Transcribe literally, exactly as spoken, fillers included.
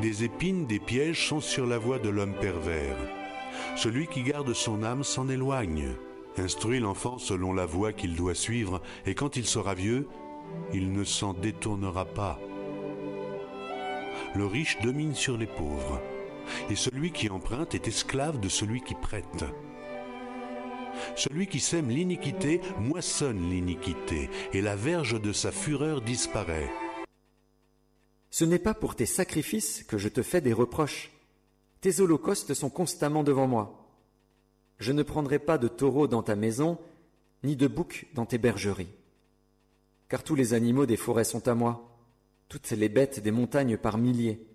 Des épines, des pièges sont sur la voie de l'homme pervers. Celui qui garde son âme s'en éloigne. Instruis l'enfant selon la voie qu'il doit suivre, et quand il sera vieux, il ne s'en détournera pas. Le riche domine sur les pauvres, et celui qui emprunte est esclave de celui qui prête. Celui qui sème l'iniquité moissonne l'iniquité, et la verge de sa fureur disparaît. Ce n'est pas pour tes sacrifices que je te fais des reproches. Tes holocaustes sont constamment devant moi. Je ne prendrai pas de taureau dans ta maison, ni de bouc dans tes bergeries. Car tous les animaux des forêts sont à moi, toutes les bêtes des montagnes par milliers.